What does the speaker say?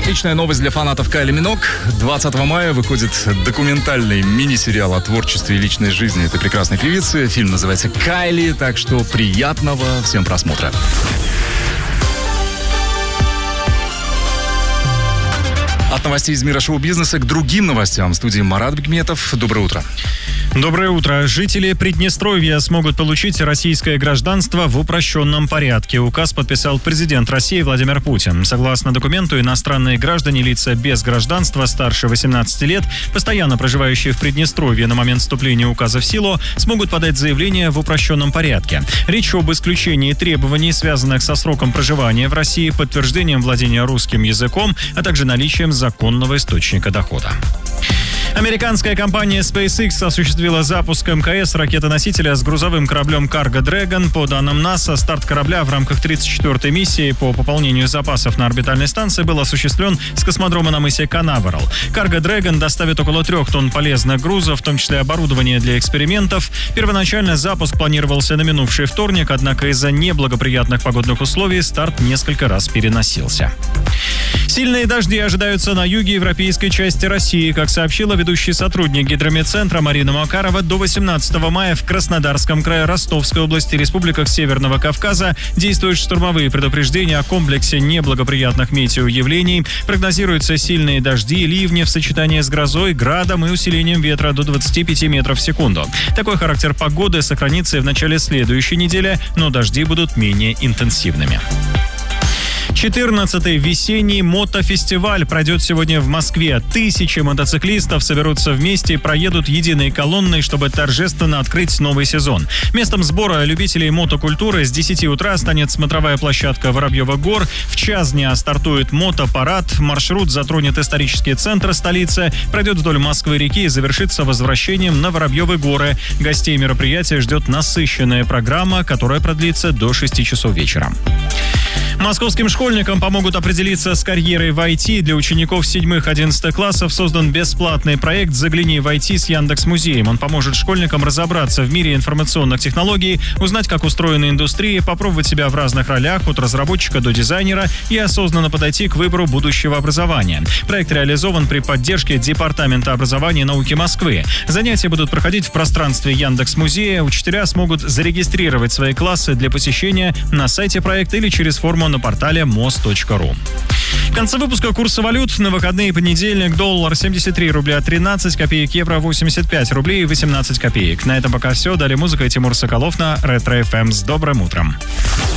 Отличная новость для фанатов Кайли Миноуг. 20 мая выходит документальный мини-сериал о творчестве и личной жизни этой прекрасной певицы. Фильм называется «Кайли», так что приятного всем просмотра. От новостей из мира шоу-бизнеса к другим новостям. В студии Марат Бекметов. Доброе утро. Доброе утро. Жители Приднестровья смогут получить российское гражданство в упрощенном порядке. Указ подписал президент России Владимир Путин. Согласно документу, иностранные граждане, лица без гражданства старше 18 лет, постоянно проживающие в Приднестровье на момент вступления указа в силу, смогут подать заявление в упрощенном порядке. Речь об исключении требований, связанных со сроком проживания в России, подтверждением владения русским языком, а также наличием законного источника дохода. Американская компания SpaceX осуществила запуск МКС ракетоносителя с грузовым кораблем Cargo Dragon. По данным НАСА, старт корабля в рамках 34-й миссии по пополнению запасов на орбитальной станции был осуществлен с космодрома на мысе Канаверал. Cargo Dragon доставит около 3 тонн полезных грузов, в том числе оборудование для экспериментов. Первоначально запуск планировался на минувший вторник, однако из-за неблагоприятных погодных условий старт несколько раз переносился. Сильные дожди ожидаются на юге европейской части России. Как сообщила ведущий сотрудник Гидрометцентра Марина Макарова, до 18 мая в Краснодарском крае, Ростовской области, республиках Северного Кавказа действуют штормовые предупреждения о комплексе неблагоприятных метеоявлений. Прогнозируются сильные дожди, ливни в сочетании с грозой, градом и усилением ветра до 25 метров в секунду. Такой характер погоды сохранится и в начале следующей недели, но дожди будут менее интенсивными. 14-й весенний мотофестиваль пройдет сегодня в Москве. 1000 мотоциклистов соберутся вместе и проедут единой колонной, чтобы торжественно открыть новый сезон. Местом сбора любителей мотокультуры с 10 утра станет смотровая площадка Воробьева гор. В час дня стартует мотопарад. Маршрут затронет исторический центр столицы, пройдет вдоль Москвы-реки и завершится возвращением на Воробьевы горы. Гостей мероприятия ждет насыщенная программа, которая продлится до 6 часов вечера. Московским школьникам помогут определиться с карьерой в IT. Для учеников 7-11 классов создан бесплатный проект «Загляни в IT» с Яндекс.Музеем. Он поможет школьникам разобраться в мире информационных технологий, узнать, как устроена индустрия, попробовать себя в разных ролях, от разработчика до дизайнера, и осознанно подойти к выбору будущего образования. Проект реализован при поддержке Департамента образования и науки Москвы. Занятия будут проходить в пространстве Яндекс.Музея. Учителя смогут зарегистрировать свои классы для посещения на сайте проекта или через форму на портале mos.ru. В конце выпуска курсы валют. На выходные понедельник: доллар 73 рубля 13 копеек, евро 85 рублей 18 копеек. На этом пока все. Далее музыка и Тимур Соколов на Ретро FM. С добрым утром.